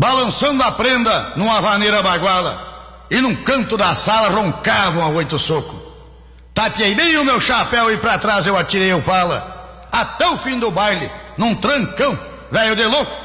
balançando a prenda numa vaneira baguala, e num canto da sala roncavam a 8 socos. Tapeei bem o meu chapéu e pra trás eu atirei o pala, até o fim do baile, num trancão, velho de louco,